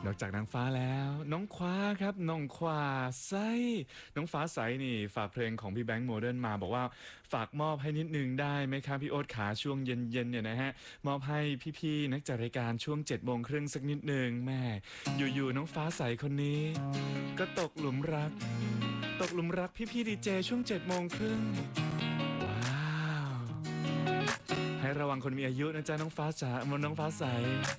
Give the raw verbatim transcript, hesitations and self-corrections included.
นอกจากนางฟ้าแล้วน้องคว้าครับน้องขวาไส้น้องฟ้าใสนี่ฝากเพลงของพี่แบงค์โมเดิร์นมาบอกว่าฝากมอบให้นิดนึงได้ไหมครับพี่โอ๊ตขาช่วงเย็นๆเนี่ยนะฮะมอบให้พี่ๆนักจัดรายการช่วงเจ็ดโมงครึ่งสักนิดนึงแม่อยู่ๆน้องฟ้าใสคนนี้ก็ตกหลุมรักตกหลุมรักพี่ๆดีเจช่วงเจ็ดโมงครึ่งว้าวให้ระวังคนมีอายุนะจ๊ะน้องฟ้าจ๋าน้องฟ้าใส